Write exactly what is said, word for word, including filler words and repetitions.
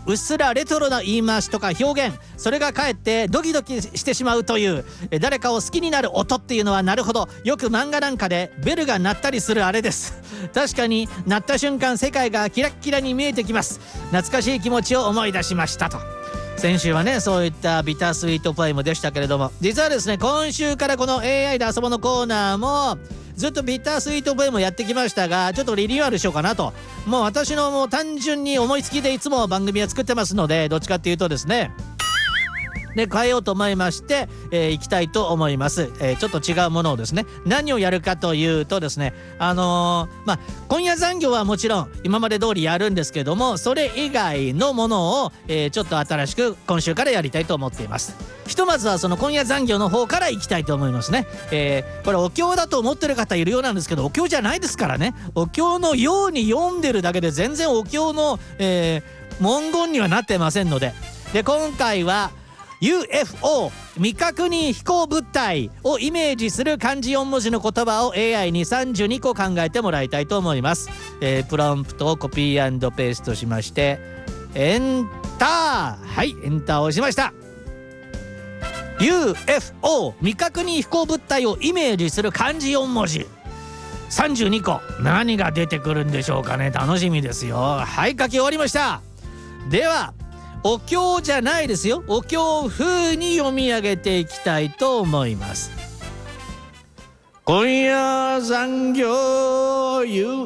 うっすらレトロな言い回しとか表現、それがかえってドキドキしてしまうという、誰かを好きになる音っていうのは、なるほど、よく漫画なんかでベルが鳴ったりするあれです。確かに鳴った瞬間世界がキラッキラに見えてきます。懐かしい気持ちを思い出しましたと。先週はねそういったビタースイートポエムでしたけれども、実はですね今週からこの エーアイ で遊ぼうのコーナーもずっとビタースイートポエムをやってきましたが、ちょっとリニューアルしようかなと。もう私のもう単純に思いつきでいつも番組は作ってますので、どっちかっていうとですねで変えようと思いまして、えー、いきたいと思います、えー、ちょっと違うものをですね、何をやるかというとですね、あのー、まあ今夜残業はもちろん今まで通りやるんですけども、それ以外のものを、えー、ちょっと新しく今週からやりたいと思っています。ひとまずはその今夜残業の方からいきたいと思いますね。えー、これお経だと思ってる方いるようなんですけど、お経じゃないですからね。お経のように読んでるだけで全然お経の、えー、文言にはなってませんので。で今回はユーエフオー 未確認飛行物体をイメージする漢字よん文字の言葉を エーアイ にさんじゅうにこ考えてもらいたいと思います、えー、プロンプトをコピー&ペーストしましてエンター、はいエンターを押しました。 ユーエフオー 未確認飛行物体をイメージする漢字よん文字さんじゅうにこ、何が出てくるんでしょうかね。楽しみですよ。はい、書き終わりました。ではお経じゃないですよ、お経風に読み上げていきたいと思います。今夜残業 ユー